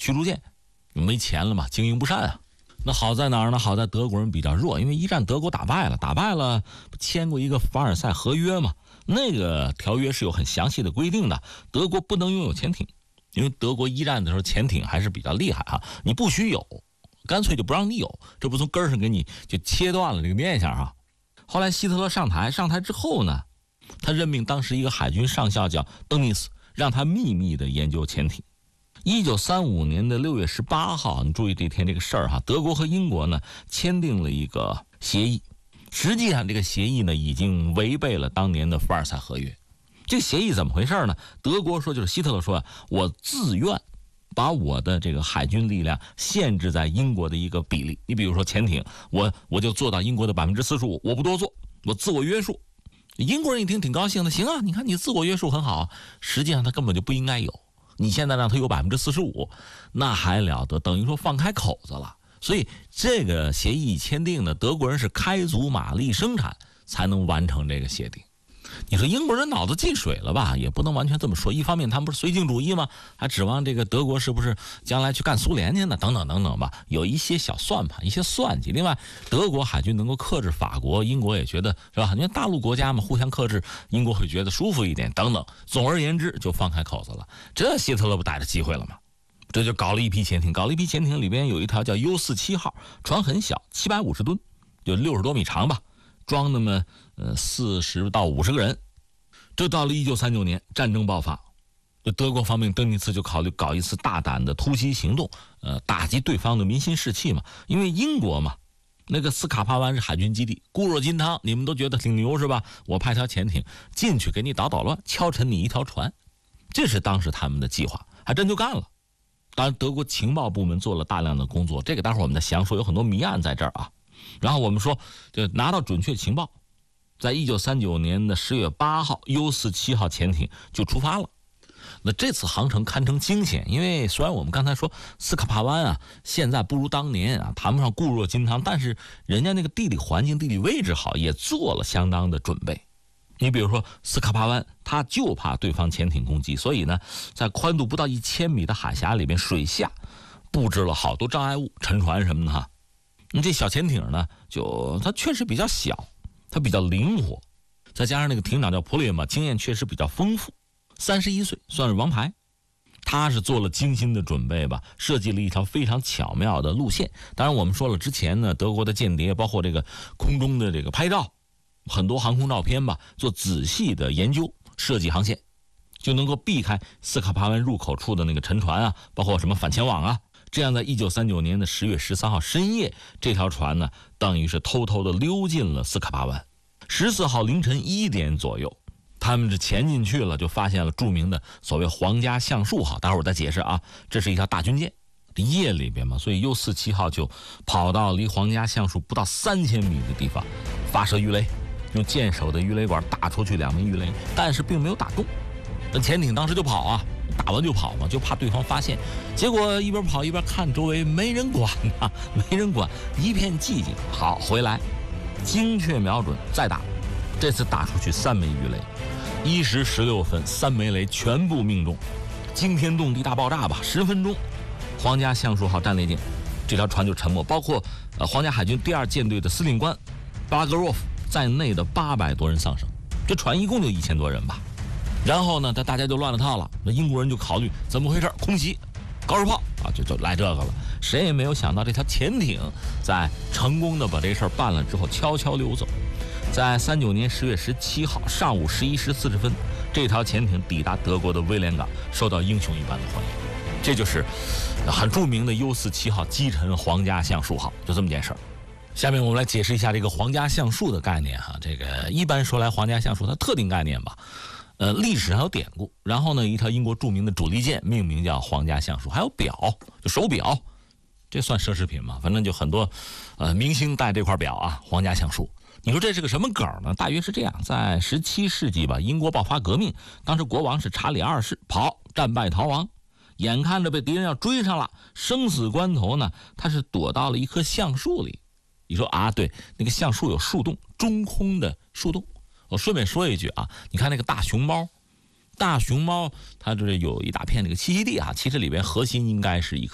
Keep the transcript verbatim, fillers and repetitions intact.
驱逐舰，没钱了嘛，经营不善啊。那好在哪儿呢？好在德国人比较弱，因为一战德国打败了，打败了签过一个凡尔赛合约嘛，那个条约是有很详细的规定的，德国不能拥有潜艇，因为德国一战的时候潜艇还是比较厉害哈，你不许有，干脆就不让你有，这不从根上给你就切断了这个念想啊。后来希特勒上台，上台之后呢，他任命当时一个海军上校叫邓尼斯，让他秘密的研究潜艇。一九三五年的六月十八号，你注意这天这个事儿哈，德国和英国呢签订了一个协议，实际上这个协议呢已经违背了当年的凡尔赛合约。这个协议怎么回事呢？德国说，就是希特勒说，我自愿把我的这个海军力量限制在英国的一个比例。你比如说潜艇，我我就做到英国的百分之四十五，我不多做，我自我约束。英国人一听挺高兴的，行啊，你看你自我约束很好，实际上他根本就不应该有。你现在让他有百分之四十五，那还了得？等于说放开口子了。所以这个协议签订呢，德国人是开足马力生产才能完成这个协定。你说英国人脑子进水了吧？也不能完全这么说。一方面他们不是绥靖主义吗？还指望这个德国是不是将来去干苏联去呢？等等等等吧，有一些小算盘，一些算计。另外，德国海军能够克制法国，英国也觉得是吧？因为大陆国家嘛，互相克制，英国会觉得舒服一点。等等，总而言之，就放开口子了。这希特勒不逮着机会了吗？这就搞了一批潜艇，搞了一批潜艇，里边有一条叫 U 四七号，船很小，七百五十吨，就六十多米长吧。装那么呃四十到五十个人。这到了一九三九年，战争爆发，这德国方面邓尼茨就考虑搞一次大胆的突袭行动，呃，打击对方的民心士气嘛。因为英国嘛，那个斯卡帕湾是海军基地，固若金汤，你们都觉得挺牛是吧？我派条潜艇进去给你捣捣乱，敲沉你一条船，这是当时他们的计划，还真就干了。当然，德国情报部门做了大量的工作，这个待会儿我们再详说，有很多谜案在这儿啊。然后我们说，就拿到准确情报，在一九三九年的十月八号 U 四七号潜艇就出发了。那这次航程堪称惊险，因为虽然我们刚才说斯卡帕湾啊，现在不如当年啊，谈不上固若金汤，但是人家那个地理环境、地理位置好，也做了相当的准备。你比如说斯卡帕湾，他就怕对方潜艇攻击，所以呢，在宽度不到一千米的海峡里面，水下布置了好多障碍物、沉船什么的哈。你这小潜艇呢，就它确实比较小，它比较灵活，再加上那个艇长叫普列嘛，经验确实比较丰富，三十一岁算是王牌。他是做了精心的准备吧，设计了一条非常巧妙的路线。当然我们说了，之前呢，德国的间谍包括这个空中的这个拍照，很多航空照片吧，做仔细的研究，设计航线，就能够避开斯卡帕湾入口处的那个沉船啊，包括什么反潜网啊。这样在一九三九年的十月十三号深夜，这条船呢等于是偷偷的溜进了斯卡帕湾。十四号凌晨一点左右，他们是潜进去了，就发现了著名的所谓皇家橡树号。待会儿我再解释啊，这是一条大军舰，夜里边嘛，所以 U 四七号就跑到离皇家橡树不到三千米的地方发射鱼雷，用舰首的鱼雷管打出去两枚鱼雷，但是并没有打中。那潜艇当时就跑啊，打完就跑嘛，就怕对方发现。结果一边跑一边看周围，没人管啊，没人管，一片寂静。好，回来精确瞄准再打，这次打出去三枚鱼雷，一时十六分，三枚雷全部命中，惊天动地大爆炸吧！十分钟，皇家橡树号战列舰这条船就沉没，包括呃皇家海军第二舰队的司令官巴拉格若夫在内的八百多人丧生，这船一共就一千多人吧。然后呢，大家就乱了套了。那英国人就考虑怎么回事，空袭、高射炮啊，就就来这个了。谁也没有想到，这条潜艇在成功的把这事儿办了之后，悄悄溜走。在三九年十月十七号上午十一时四十分，这条潜艇抵达德国的威廉港，受到英雄一般的欢迎。这就是很著名的 U 四七号击沉皇家橡树号，就这么件事儿。下面我们来解释一下这个皇家橡树的概念哈。这个一般说来，皇家橡树它特定概念吧。呃，历史上有典故，然后呢，一条英国著名的主力舰命名叫皇家橡树，还有表，就手表，这算奢侈品吗？反正就很多，呃，明星戴这块表啊，皇家橡树。你说这是个什么梗呢？大约是这样，在十七世纪吧，英国爆发革命，当时国王是查理二世，跑，战败逃亡，眼看着被敌人要追上了，生死关头呢，他是躲到了一棵橡树里。你说啊，对，那个橡树有树洞，中空的树洞。我顺便说一句啊，你看那个大熊猫，大熊猫它这有一大片这个栖息地啊，其实里边核心应该是一棵